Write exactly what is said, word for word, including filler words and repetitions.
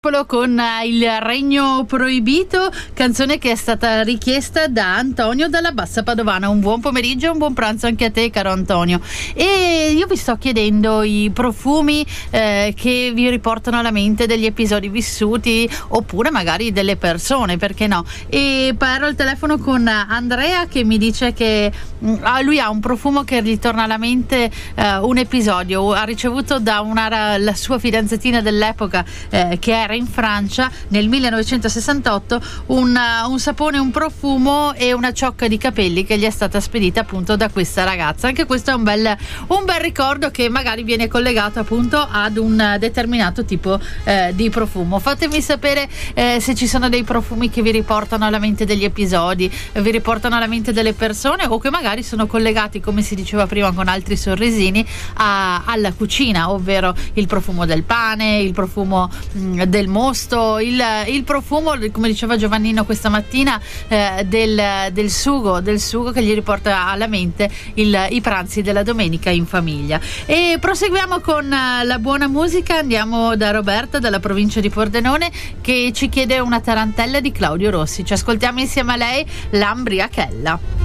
Con Il Regno Proibito, canzone che è stata richiesta da Antonio dalla Bassa Padovana. Un buon pomeriggio e un buon pranzo anche a te, caro Antonio. E io vi sto chiedendo i profumi eh, che vi riportano alla mente degli episodi vissuti, oppure magari delle persone, perché no? E parlo al telefono con Andrea, che mi dice che mh, lui ha un profumo che gli torna alla mente eh, un episodio. Ha ricevuto da una, la sua fidanzatina dell'epoca eh, che era in Francia nel millenovecentosessantotto un, un sapone, un profumo e una ciocca di capelli che gli è stata spedita appunto da questa ragazza. Anche questo è un bel, un bel ricordo che magari viene collegato appunto ad un determinato tipo eh, di profumo. Fatemi sapere eh, se ci sono dei profumi che vi riportano alla mente degli episodi, vi riportano alla mente delle persone, o che magari sono collegati, come si diceva prima con altri sorrisini, a, alla cucina, ovvero il profumo del pane, il profumo mh, del mosto, il, il profumo, come diceva Giovannino questa mattina, eh, del, del sugo del sugo che gli riporta alla mente il, i pranzi della domenica in famiglia. E proseguiamo con la buona musica. Andiamo da Roberta, dalla provincia di Pordenone, che ci chiede una tarantella di Claudio Rossi. Ci ascoltiamo insieme a lei, L'Ambriachella.